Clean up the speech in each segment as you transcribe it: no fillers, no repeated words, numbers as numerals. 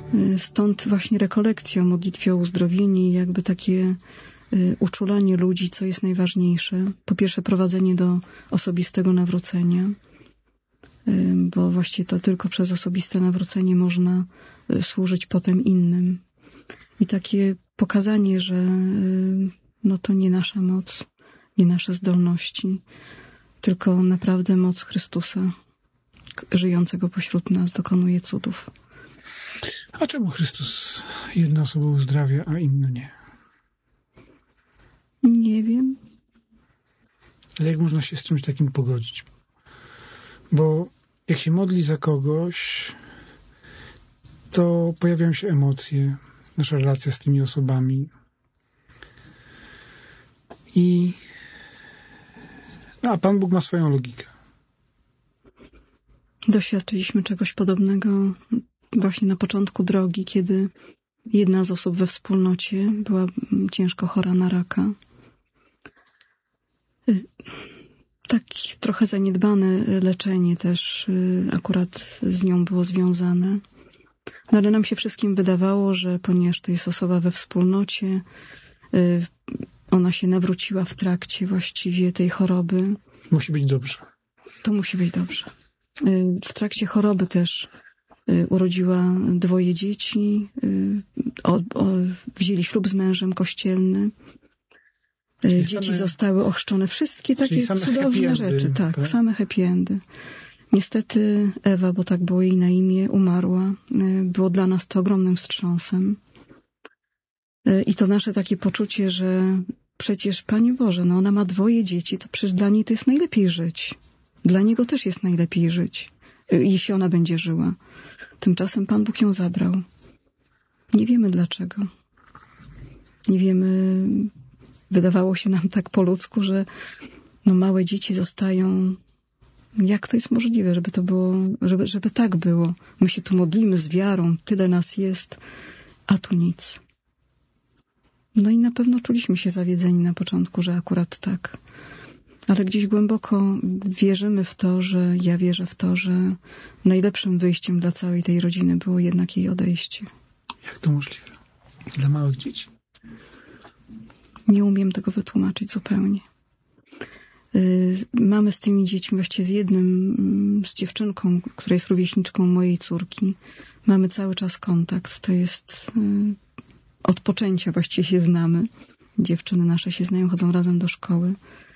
Stąd właśnie rekolekcja o modlitwie o uzdrowienie i jakby takie uczulanie ludzi, co jest najważniejsze. Po pierwsze prowadzenie do osobistego nawrócenia, bo właściwie to tylko przez osobiste nawrócenie można służyć potem innym. I takie pokazanie, że no to nie nasza moc, nie nasze zdolności, tylko naprawdę moc Chrystusa, żyjącego pośród nas, dokonuje cudów. A czemu Chrystus jedną osobę uzdrawia, a inną nie? Nie wiem. Ale jak można się z czymś takim pogodzić? Bo jak się modli za kogoś, to pojawiają się emocje, nasza relacja z tymi osobami. A Pan Bóg ma swoją logikę. Doświadczyliśmy czegoś podobnego właśnie na początku drogi, kiedy jedna z osób we wspólnocie była ciężko chora na raka. Tak trochę zaniedbane leczenie też akurat z nią było związane. No ale nam się wszystkim wydawało, że ponieważ to jest osoba we wspólnocie, ona się nawróciła w trakcie właściwie tej choroby. Musi być dobrze. To musi być dobrze. W trakcie choroby też urodziła 2 dzieci, wzięli ślub z mężem kościelny. Dzieci zostały ochrzczone. Wszystkie takie cudowne rzeczy. Tak, same happy endy. Niestety Ewa, bo tak było jej na imię, umarła. Było dla nas to ogromnym wstrząsem. I to nasze takie poczucie, że przecież, Panie Boże, no ona ma 2 dzieci, to przecież dla niej to jest najlepiej żyć. Dla niego też jest najlepiej żyć, jeśli ona będzie żyła. Tymczasem Pan Bóg ją zabrał. Nie wiemy dlaczego. Nie wiemy, wydawało się nam tak po ludzku, że no małe dzieci zostają. Jak to jest możliwe, żeby to było, żeby tak było? My się tu modlimy z wiarą, tyle nas jest, a tu nic. No i na pewno czuliśmy się zawiedzeni na początku, że akurat tak. Ale gdzieś głęboko wierzymy w to, że ja wierzę w to, że najlepszym wyjściem dla całej tej rodziny było jednak jej odejście. Jak to możliwe? Dla małych dzieci? Nie umiem tego wytłumaczyć zupełnie. Mamy z tymi dziećmi, właściwie z dziewczynką, która jest rówieśniczką mojej córki. Mamy cały czas kontakt. To jest od poczęcia właściwie się znamy. Dziewczyny nasze się znają, chodzą razem do szkoły.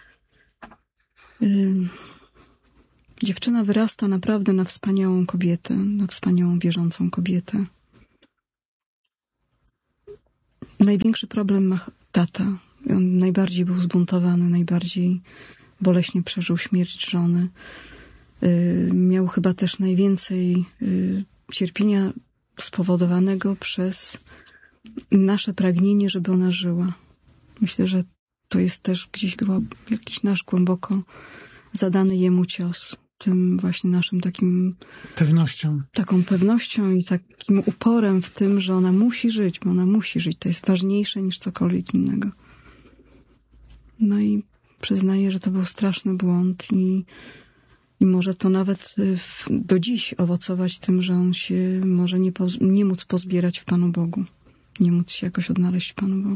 Dziewczyna wyrasta naprawdę na wspaniałą kobietę, na wspaniałą wierzącą kobietę. Największy problem ma tata. On najbardziej był zbuntowany, najbardziej boleśnie przeżył śmierć żony. Miał chyba też najwięcej cierpienia spowodowanego przez nasze pragnienie, żeby ona żyła. Myślę, że to jest też gdzieś jakiś nasz głęboko zadany jemu cios. Tym właśnie naszym taką pewnością i takim uporem w tym, że ona musi żyć, bo ona musi żyć. To jest ważniejsze niż cokolwiek innego. No i przyznaję, że to był straszny błąd i może to nawet do dziś owocować tym, że on się może nie móc pozbierać w Panu Bogu. Nie móc się jakoś odnaleźć w Panu Bogu.